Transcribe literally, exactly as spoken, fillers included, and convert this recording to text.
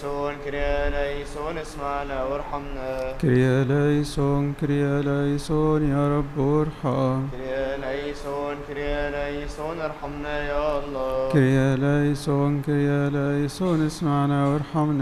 ليسون كريا ليسون اسمعنا وارحمنا. كريا ليسون كريا ليسون يا رب ارحم. كريا ليسون كريا ليسون ارحمنا يا الله. كريا ليسون كريا ليسون اسمعنا وارحمنا.